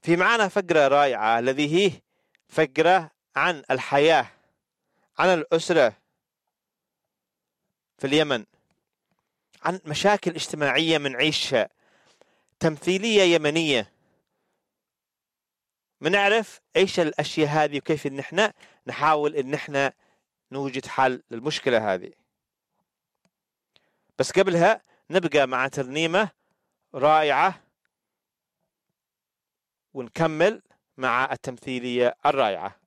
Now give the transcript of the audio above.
في معانا فقرة رائعة الذي هي فقرة عن الحياة، عن الأسرة في اليمن، عن مشاكل اجتماعية منعيشها، تمثيلية يمنية. بنعرف ايش الاشياء هذه وكيف ان احنا نحاول ان احنا نوجد حل للمشكلة هذه. بس قبلها نبقى مع ترنيمة رائعة ونكمل مع التمثيلية الرائعة.